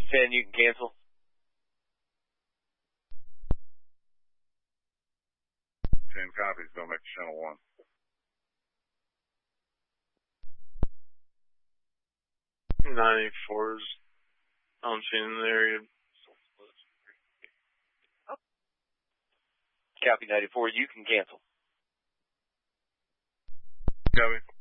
10, you can cancel. 10 copies, go back to channel 1. .94's on scene in the area. Copy 94, you can cancel. Copy.